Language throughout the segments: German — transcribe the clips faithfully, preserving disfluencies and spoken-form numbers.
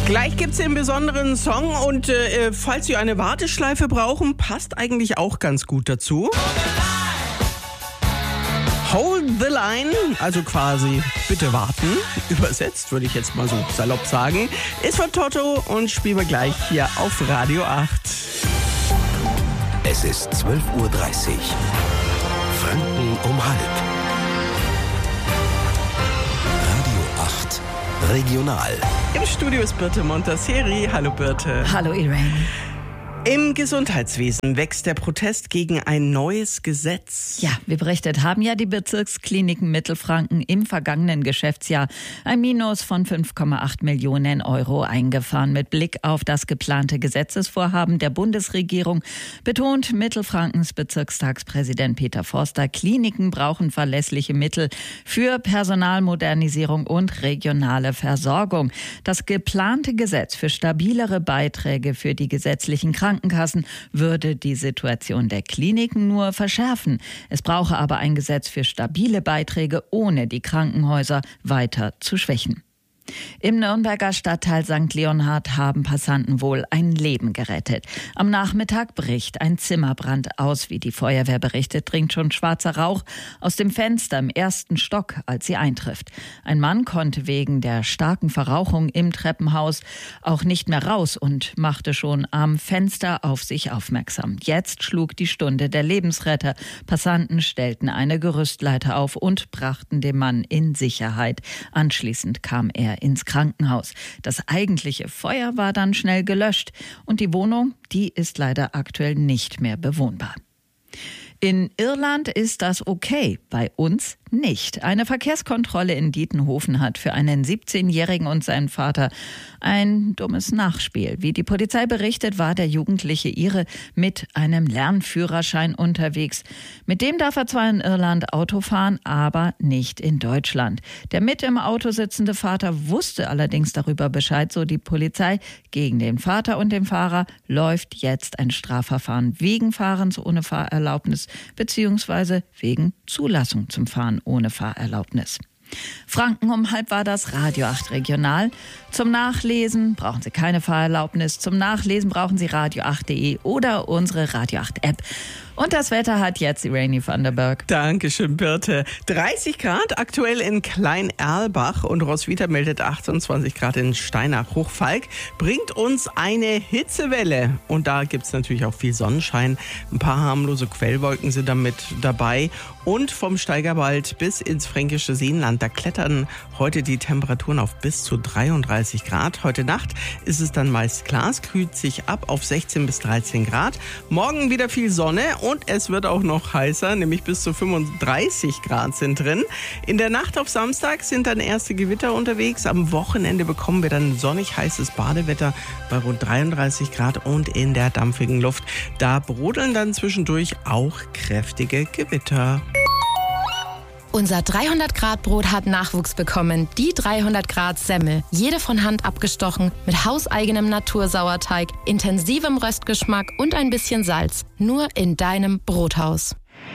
Gleich gibt's den besonderen Song und äh, falls Sie eine Warteschleife brauchen, passt eigentlich auch ganz gut dazu. Hold the line, also quasi bitte warten, übersetzt würde ich jetzt mal so salopp sagen, ist von Toto und spielen wir gleich hier auf Radio acht. Es ist zwölf Uhr dreißig. Franken um halb. Radio acht Regional. Im Studio ist Birte Montasseri. Hallo Birte. Hallo Irene. Im Gesundheitswesen wächst der Protest gegen ein neues Gesetz. Ja, wie berichtet haben ja die Bezirkskliniken Mittelfranken im vergangenen Geschäftsjahr ein Minus von fünf Komma acht Millionen Euro eingefahren. Mit Blick auf das geplante Gesetzesvorhaben der Bundesregierung betont Mittelfrankens Bezirkstagspräsident Peter Forster, Kliniken brauchen verlässliche Mittel für Personalmodernisierung und regionale Versorgung. Das geplante Gesetz für stabilere Beiträge für die gesetzlichen Krankenkassen Krankenkassen würde die Situation der Kliniken nur verschärfen. Es brauche aber ein Gesetz für stabile Beiträge, ohne die Krankenhäuser weiter zu schwächen. Im Nürnberger Stadtteil Sankt Leonhard haben Passanten wohl ein Leben gerettet. Am Nachmittag bricht ein Zimmerbrand aus. Wie die Feuerwehr berichtet, dringt schon schwarzer Rauch aus dem Fenster im ersten Stock, als sie eintrifft. Ein Mann konnte wegen der starken Verrauchung im Treppenhaus auch nicht mehr raus und machte schon am Fenster auf sich aufmerksam. Jetzt schlug die Stunde der Lebensretter. Passanten stellten eine Gerüstleiter auf und brachten den Mann in Sicherheit. Anschließend kam er ins Krankenhaus. Das eigentliche Feuer war dann schnell gelöscht und die Wohnung, die ist leider aktuell nicht mehr bewohnbar. In Irland ist das okay, bei uns nicht. Eine Verkehrskontrolle in Dietenhofen hat für einen siebzehnjährigen und seinen Vater ein dummes Nachspiel. Wie die Polizei berichtet, war der Jugendliche Ire mit einem Lernführerschein unterwegs. Mit dem darf er zwar in Irland Auto fahren, aber nicht in Deutschland. Der mit im Auto sitzende Vater wusste allerdings darüber Bescheid, so die Polizei. Gegen den Vater und den Fahrer läuft jetzt ein Strafverfahren wegen Fahrens ohne Fahrerlaubnis bzw. wegen Zulassung zum Fahren ohne Fahrerlaubnis. Franken um halb war das Radio acht Regional. Zum Nachlesen brauchen Sie keine Fahrerlaubnis. Zum Nachlesen brauchen Sie radio acht punkt de oder unsere Radio acht App. Und das Wetter hat jetzt Irene van der Berg. Dankeschön, Birte. dreißig Grad aktuell in Klein-Erlbach und Roswitha meldet achtundzwanzig Grad in Steinach-Hochfalk. Bringt uns eine Hitzewelle. Und da gibt es natürlich auch viel Sonnenschein. Ein paar harmlose Quellwolken sind damit dabei. Und vom Steigerwald bis ins fränkische Seenland, da klettern heute die Temperaturen auf bis zu dreiunddreißig Grad. Heute Nacht ist es dann meist klar, es kühlt sich ab auf sechzehn bis dreizehn Grad. Morgen wieder viel Sonne. Und es wird auch noch heißer, nämlich bis zu fünfunddreißig Grad sind drin. In der Nacht auf Samstag sind dann erste Gewitter unterwegs. Am Wochenende bekommen wir dann sonnig heißes Badewetter bei rund dreiunddreißig Grad und in der dampfigen Luft. Da brodeln dann zwischendurch auch kräftige Gewitter. Unser dreihundert Grad Brot hat Nachwuchs bekommen. Die dreihundert Grad Semmel. Jede von Hand abgestochen, mit hauseigenem Natursauerteig, intensivem Röstgeschmack und ein bisschen Salz. Nur in deinem Brothaus.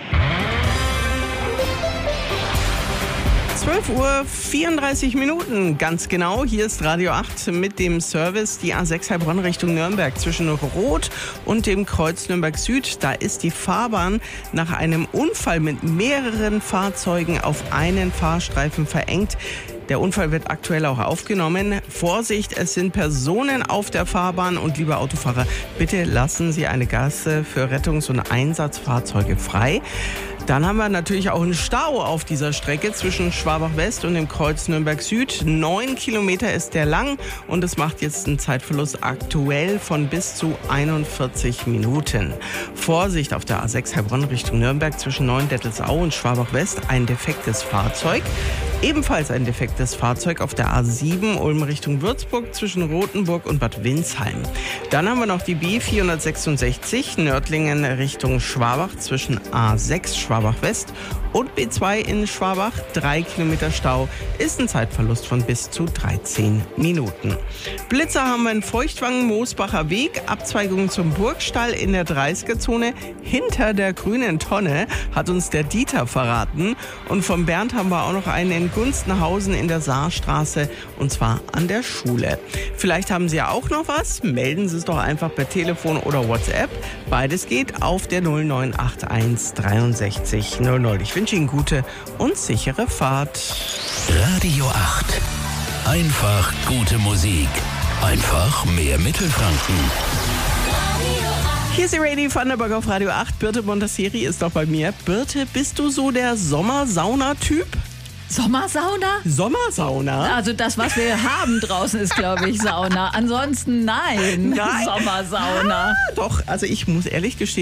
zwölf Uhr vierunddreißig Minuten, ganz genau. Hier ist Radio acht mit dem Service, die A sechs Heilbronn Richtung Nürnberg zwischen Roth und dem Kreuz Nürnberg Süd. Da ist die Fahrbahn nach einem Unfall mit mehreren Fahrzeugen auf einen Fahrstreifen verengt. Der Unfall wird aktuell auch aufgenommen. Vorsicht, es sind Personen auf der Fahrbahn und liebe Autofahrer, bitte lassen Sie eine Gasse für Rettungs- und Einsatzfahrzeuge frei. Dann haben wir natürlich auch einen Stau auf dieser Strecke zwischen Schwabach West und dem Kreuz Nürnberg Süd. Neun Kilometer ist der lang und es macht jetzt einen Zeitverlust aktuell von bis zu einundvierzig Minuten. Vorsicht auf der A sechs Heilbronn Richtung Nürnberg zwischen Neuendettelsau und Schwabach West, ein defektes Fahrzeug. Ebenfalls ein defektes Fahrzeug auf der A sieben Ulm Richtung Würzburg zwischen Rothenburg und Bad Windsheim. Dann haben wir noch die B vierhundertsechsundsechzig Nördlingen Richtung Schwabach zwischen A sechs Schwabach West und B zwei in Schwabach. Drei Kilometer Stau ist ein Zeitverlust von bis zu dreizehn Minuten. Blitzer haben wir in Feuchtwangen-Moosbacher Weg, Abzweigung zum Burgstall in der dreißiger-Zone hinter der grünen Tonne, hat uns der Dieter verraten. Und vom Bernd haben wir auch noch einen in Gunstenhausen in der Saarstraße und zwar an der Schule. Vielleicht haben Sie ja auch noch was, melden Sie es doch einfach per Telefon oder WhatsApp. Beides geht auf der null neun acht eins dreiundsechzig null null. Ich wünsche Ihnen gute und sichere Fahrt. Radio acht. Einfach gute Musik. Einfach mehr Mittelfranken. Hier ist die Lady Vandenberg auf Radio acht. Birte Montasseri ist doch bei mir. Birte, bist du so der Sommersauna-Typ? Sommersauna? Sommersauna? Also das, was wir haben draußen, ist, glaube ich, Sauna. Ansonsten nein. Nein. Sommersauna. Ah, doch, also ich muss ehrlich gestehen,